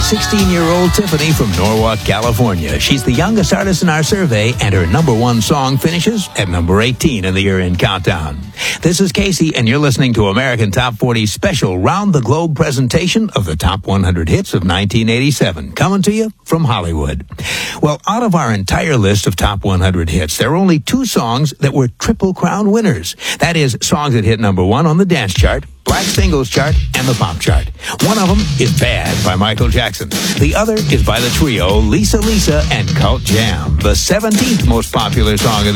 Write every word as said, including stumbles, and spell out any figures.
sixteen-year-old Tiffany from Norwalk, California. She's the youngest artist in our survey, and her number one song finishes at number eighteen in the year-end countdown. This is Casey, and you're listening to American Top forty's special round-the-globe presentation of the top one hundred hits of nineteen eighty-seven, coming to you from Hollywood. Well, out of our entire list of top one hundred hits, there are only two songs that were Triple Crown winners. That is, songs that hit number one on the dance chart, Black Singles Chart, and the Pop Chart. One of them is Bad by Michael Jackson. The other is by the trio Lisa Lisa and Cult Jam, the seventeenth most popular song of the